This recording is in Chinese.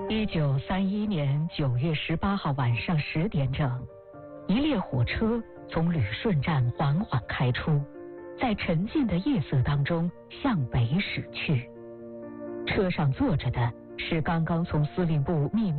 1931年9月18号晚上10点整，一列火车从旅顺站缓缓开出，在沉静的夜色当中向北驶去。车上坐着的是刚刚从司令部秘密